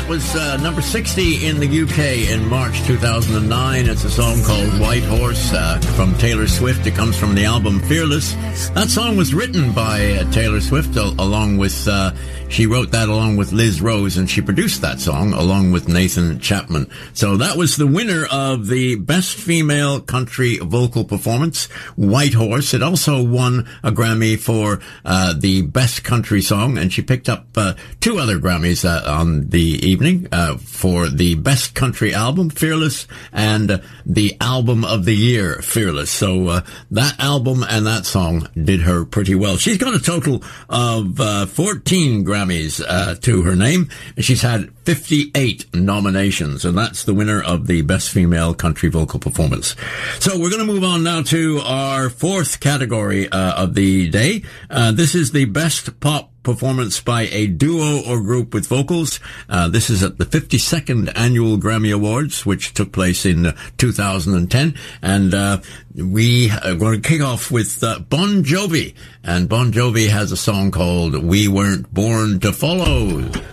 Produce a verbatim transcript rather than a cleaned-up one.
was uh, number sixty in the U K in March two thousand nine. It's a song called White Horse uh, from Taylor Swift. It comes from the album Fearless. That song was written by uh, Taylor Swift uh, along with, uh, she wrote that along with Liz Rose, and she produced that song along with Nathan Chapman. So that was the winner of the Best Female Country Vocal Performance, White Horse. It also won a Grammy for uh, the Best Country Song, and she picked up uh, two other Grammys uh, on the evening uh, for the Best Country Album, Fearless, and uh, the Album of the Year, Fearless. So uh, that album and that song did her pretty well. She's got a total of uh, fourteen Grammys uh, to her name, and she's had fifty-eight nominations, and that's the winner of the Best Female Country Vocal Performance. So we're going to move on now to our fourth category uh, of the day. Uh, this is the Best Pop Performance by a duo or group with vocals. Uh, this is at the fifty-second Annual Grammy Awards, which took place in uh, two thousand ten. And uh, we are going to kick off with uh, Bon Jovi. And Bon Jovi has a song called We Weren't Born to Follow.